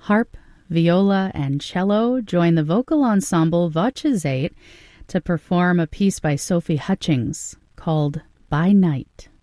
Harp, viola, and cello join the vocal ensemble Voce to perform a piece by Sophie Hutchings called By Night.